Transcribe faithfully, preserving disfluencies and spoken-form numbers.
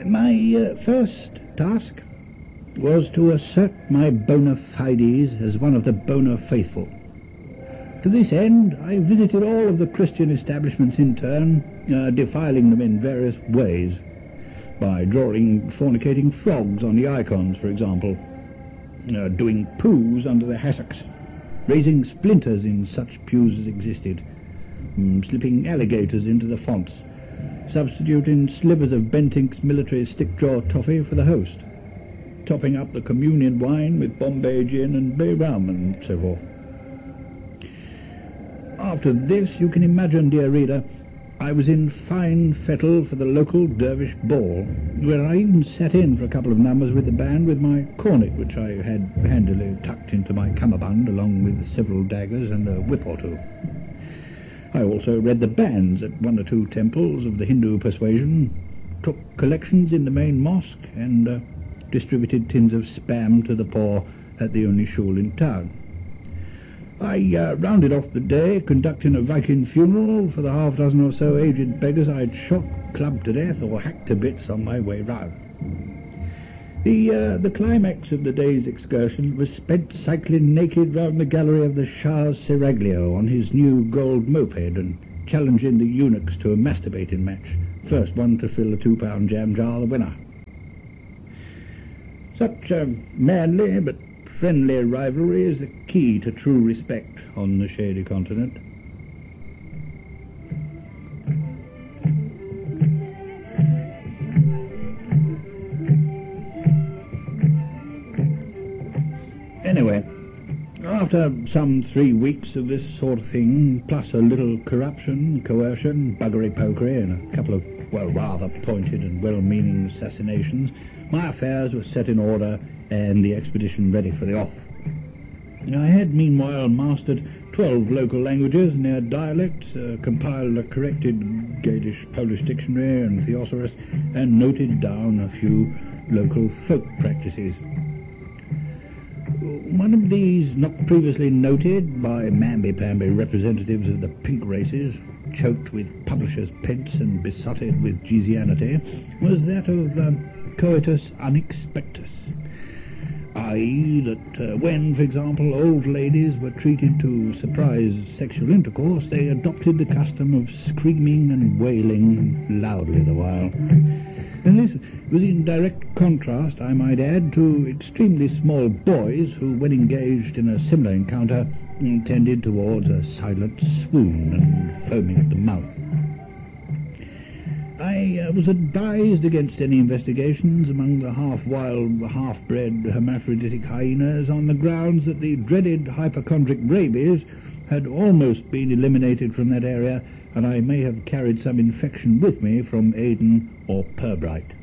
My uh, first task was to assert my bona fides as one of the bona faithful. To this end, I visited all of the Christian establishments in turn, uh, defiling them in various ways, by drawing fornicating frogs on the icons, for example, uh, doing poos under the hassocks, raising splinters in such pews as existed, um, slipping alligators into the fonts, substituting slivers of Bentinck's military stick-jaw toffee for the host, topping up the communion wine with Bombay gin and bay rum, and so forth. After this, you can imagine, dear reader, I was in fine fettle for the local dervish ball, where I even sat in for a couple of numbers with the band with my cornet, which I had handily tucked into my cummerbund, along with several daggers and a whip or two. I also read the banns at one or two temples of the Hindu persuasion, took collections in the main mosque, and uh, distributed tins of spam to the poor at the only shul in town. I uh, rounded off the day conducting a Viking funeral for the half dozen or so aged beggars I'd shot, clubbed to death, or hacked to bits on my way round. The, uh, the climax of the day's excursion was spent cycling naked round the gallery of the Shah's Seraglio on his new gold moped and challenging the eunuchs to a masturbating match, first one to fill a two-pound jam jar the winner. Such uh, manly but friendly rivalry is the key to true respect on the shady continent. Anyway, after some three weeks of this sort of thing, plus a little corruption, coercion, buggery-pokery, and a couple of, well, rather pointed and well-meaning assassinations, my affairs were set in order and the expedition ready for the off. I had meanwhile mastered twelve local languages and their dialects, uh, compiled a corrected Gadish Polish dictionary and thesaurus, and noted down a few local folk practices. One of these, not previously noted by mamby-pamby representatives of the pink races, choked with publishers' pence and besotted with Geesianity, was that of um, coitus unexpectus, that is that uh, when, for example, old ladies were treated to surprise sexual intercourse, they adopted the custom of screaming and wailing loudly the while. And this was in direct contrast, I might add, to extremely small boys who, when engaged in a similar encounter, tended towards a silent swoon and foaming at the mouth. I uh, was advised against any investigations among the half-wild, half-bred hermaphroditic hyenas on the grounds that the dreaded hypochondric rabies had almost been eliminated from that area, and I may have carried some infection with me from Aden or Pirbright.